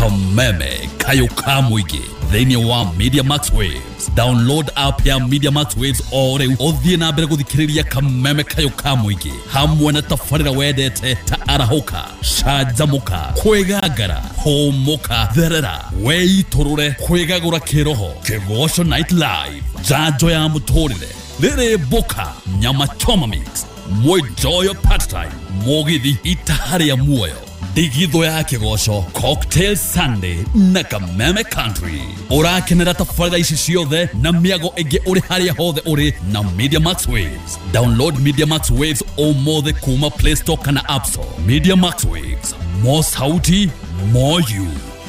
Kameme Kayoka Muigi. Then you want Media Max Waves. Download app ya Media Max Waves or odhie na bere guthikiriria Kameme Kayoka Muigi. Hamwe na tafarira wedete ta arahoka, shajamuka, kwegagara, homoka, therera, weitorore, kwegagura kiroho, Kegosho Night Live, Jajo ya mutorire, Lere Boka, Nyama Choma Mix, Moi Joyo Part-Time, Mogithi Itahari ya Muoyo, Digidho ya Kegosho, Cocktail Sunday, na Kameme Country. Ora kenera tafarira ici ciothe na miago ege uri haria hothe uri na Media Max Waves. Download Media Max Waves o mothe kuma Play Store kana App Store. Media Max Waves, more sauti, more you.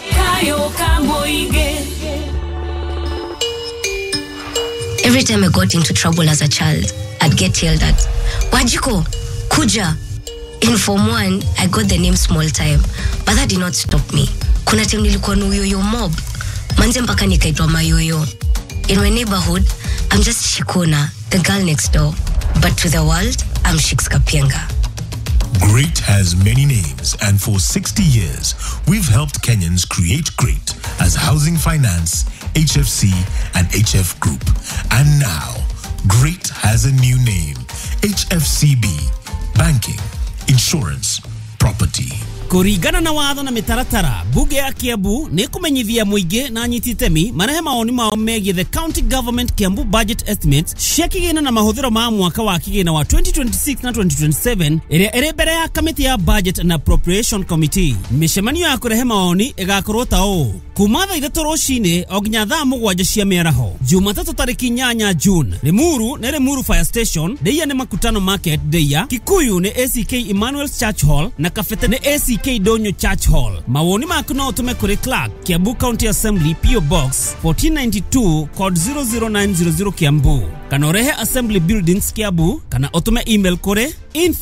Every time I got into trouble as a child, I'd get yelled at. Wajiko, Kuja. In Form 1, I got the name Small Time, but that did not stop me. Kuna time nilikuwa na uyoyo mob. Manze mpaka nikaitwa mayoyo. In my neighborhood, I'm just Shikona, the girl next door. But to the world, I'm Shix Kapienga. Great has many names, and for 60 years, we've helped Kenyans create great as Housing Finance, HFC, and HF Group. And now, great has a new name, HFCB, Banking, Insurance, Property. Kurigana na watho na mitaratara, Bunge ya Kiambu ni kumenyithia muingi na anyititemi marehe maoni mao megie the County Government Kiambu Budget Estimates cia kigina na mahuthiro ma mwaka wa kigina wa 2026 na 2027 iri mbere ya Committee ya Budget and Appropriation Committee. Mishemanio ya kurehe maoni igakorwo ta uu kuma thaa 3 rucini o nginya thaa 7 cia miaraho Jumatatu tariki 8 June. Limuru na Limuru Fire Station, Deia ni Makutano Market, Deia Kikuyu ni ACK Emmanuel's Church Hall na Kafete ni ACK Donyo Church Hall. Mawoni maku no utume kuri Clark, Kiambu County Assembly, PO Box 1492 code 00900 Kiambu. Kana urehe Assembly Buildings Kiambu, kana utume email kuri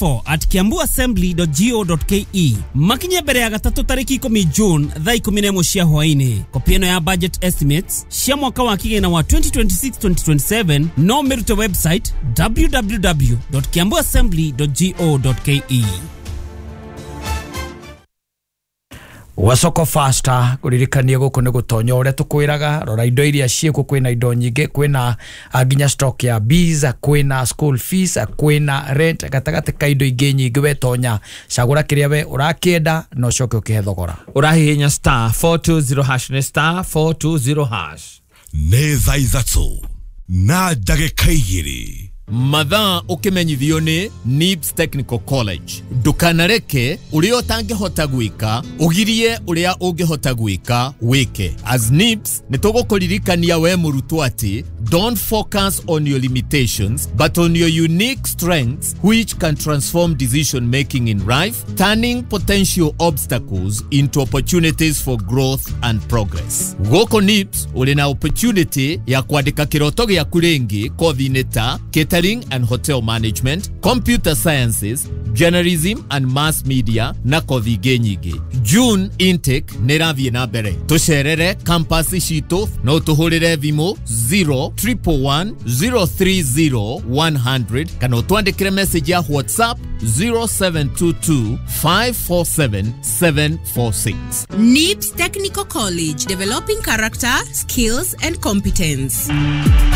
info@kiambuassembly.go.ke. Makinya mbere ya gatatu tariki 10 June thaa 11 cia hwaini. Kopiano ya budget estimates cia mwaka wa kigina wa 2026-2027 no merute website www.kiambuassembly.go.ke. Wasoko faster kuririkania guku ni gutonya uria tukwiraga rora indo iria cieko kwina indo nyingi kwina nginya stock ya bees kwina school fees kwina rent gatagate ka indo ingi nyingi wetonya cagura kiria we urakienda no coke ukihethogora urahihinya *420# ni *420#. Neza izatso na ndagika igiri Mathaa ukimenyithio ni NIBS Technical College. Ndukanareke uria utangihota gwika ugirie uria ungihota gwika wike. As NIBS nitugukuririkania we murutwo ati don't focus on your limitations but on your unique strengths which can transform decision making in life, turning potential obstacles into opportunities for growth and progress. Goko NIBS uri na opportunity ya kuandika kiroto gyaku ringi kothi-ini ta catering and hotel management, computer sciences, journalism and mass media na kothi ingĩ nyingĩ. June intake nĩrathiĩ na mbere. Tucerere campus citu no tuhurire thimu 011-030-100 kana utwandikire message ya WhatsApp 0722-547-746. NIBS Technical College, developing character, skills and competence.